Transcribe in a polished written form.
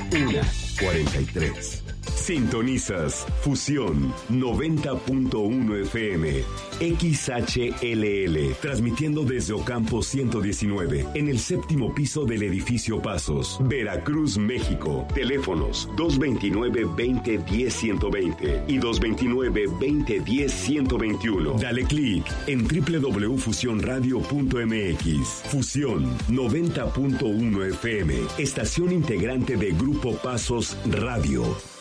1:43. Sintonizas Fusión 90.1 FM, XHLL, transmitiendo desde Ocampo 119, en el séptimo piso del edificio Pasos, Veracruz, México. Teléfonos 229-2010-120 y 229-2010-121. Dale clic en www.fusionradio.mx. Fusión 90.1 FM, estación integrante de Grupo Pasos Radio.